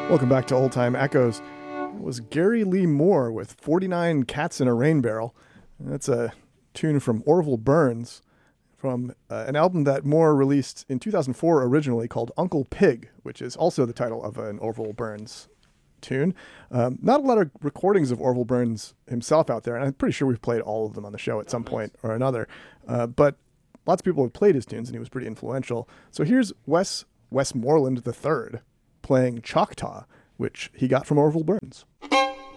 Welcome back to Old Time Echoes. It was Gary Lee Moore with 49 Cats in a Rain Barrel. That's a tune from Orville Burns from an album that Moore released in 2004 originally called Uncle Pig, which is also the title of an Orville Burns tune. Not a lot of recordings of Orville Burns himself out there, and I'm pretty sure we've played all of them on the show at some point or another. But lots of people have played his tunes, and he was pretty influential. So here's Westmoreland III playing Choctaw, which he got from Orville Burns.